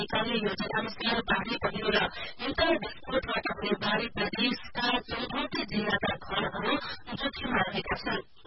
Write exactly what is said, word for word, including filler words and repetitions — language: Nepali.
अधिकारीले यो जनानुसार बाढ़ी पहिरो र एउटा विस्फोटबाट हुने भारी प्रदेशका चौधौटी जिल्लाका घरहरू जोखिममा रहेका छन्।